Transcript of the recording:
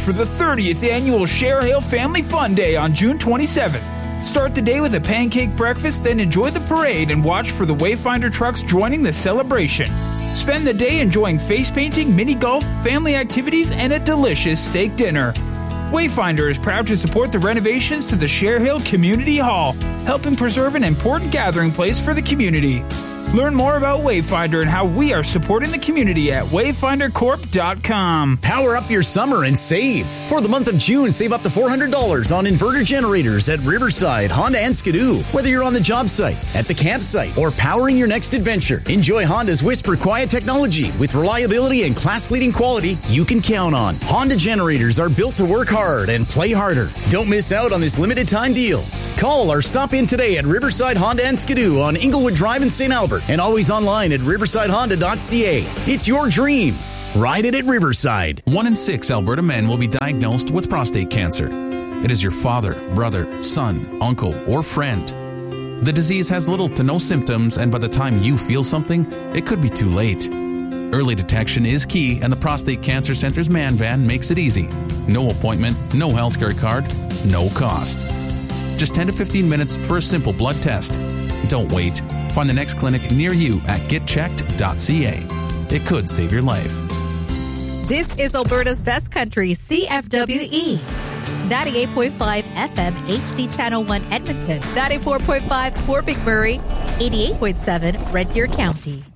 for the 30th annual Share Hill Family Fun Day on June 27th. Start the day with a pancake breakfast, then enjoy the parade and watch for the Wayfinder trucks joining the celebration. Spend the day enjoying face painting, mini golf, family activities, and a delicious steak dinner. Wayfinder is proud to support the renovations to the Share Hill Community Hall, helping preserve an important gathering place for the community. Learn more about Wayfinder and how we are supporting the community at wayfindercorp.com. Power up your summer and save. For the month of June, save up to $400 on inverter generators at Riverside, Honda, and Skidoo. Whether you're on the job site, at the campsite, or powering your next adventure, enjoy Honda's Whisper Quiet technology with reliability and class-leading quality you can count on. Honda generators are built to work hard and play harder. Don't miss out on this limited-time deal. Call or stop in today at Riverside Honda and Skidoo on Inglewood Drive in St. Albert and always online at riversidehonda.ca. It's your dream. Ride it at Riverside. 1 in 6 Alberta men will be diagnosed with prostate cancer. It is your father, brother, son, uncle, or friend. The disease has little to no symptoms, and by the time you feel something, it could be too late. Early detection is key, and the Prostate Cancer Center's Man Van makes it easy. No appointment, no healthcare card, no cost. Just 10 to 15 minutes for a simple blood test. Don't wait. Find the next clinic near you at getchecked.ca. It could save your life. This is Alberta's best country, CFWE. 98.5 FM, HD Channel 1 Edmonton. 94.5 Fort McMurray. 88.7 Red Deer County.